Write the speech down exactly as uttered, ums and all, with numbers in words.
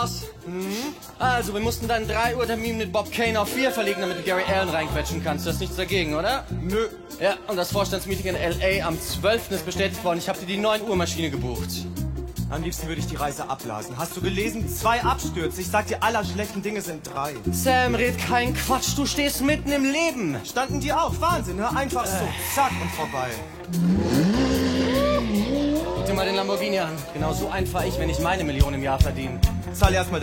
Mhm. Also, wir mussten deinen drei Uhr Termin mit Bob Kane auf vier verlegen, damit du Gary Allen reinquetschen kannst. Du hast nichts dagegen, oder? Nö. Ja, und das Vorstandsmeeting in L A am zwölften ist bestätigt worden. Ich habe dir die neun Uhr Maschine gebucht. Am liebsten würde ich die Reise abblasen. Hast du gelesen? Zwei Abstürze. Ich sag dir, aller schlechten Dinge sind drei. Sam, red kein Quatsch. Du stehst mitten im Leben. Standen die auch? Wahnsinn, hör einfach so. Zack und vorbei. Guck dir mal den Lamborghini an. Genau so einen fahr ich, wenn ich meine Million im Jahr verdiene. Zahl erstmal